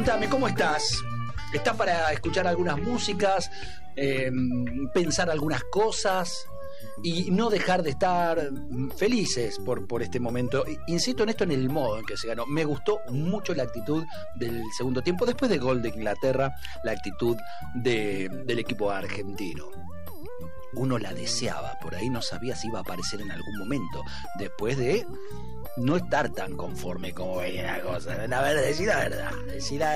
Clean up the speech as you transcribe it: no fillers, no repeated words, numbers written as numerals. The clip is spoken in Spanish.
Contame, ¿cómo estás? ¿Estás para escuchar algunas músicas, pensar algunas cosas y no dejar de estar felices por este momento? Insisto en esto, en el modo en que se ganó. Me gustó mucho la actitud del segundo tiempo, después del gol de Inglaterra, la actitud del equipo argentino. Uno la deseaba, por ahí no sabía si iba a aparecer en algún momento, después de no estar tan conforme como venía la cosa. A ver, decí la verdad,